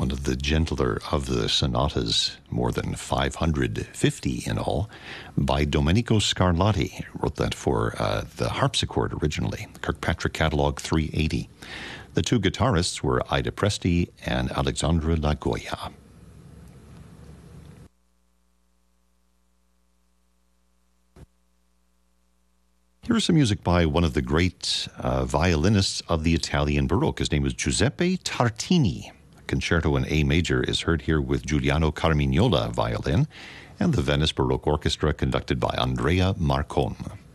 one of the gentler of the sonatas, more than 550 in all, by Domenico Scarlatti. Wrote that for the harpsichord originally, Kirkpatrick Catalog 380. The two guitarists were Ida Presti and Alexandra Lagoya. Here's some music by one of the great violinists of the Italian Baroque. His name is Giuseppe Tartini. Concerto in A major is heard here with Giuliano Carmignola violin and the Venice Baroque Orchestra conducted by Andrea Marcon.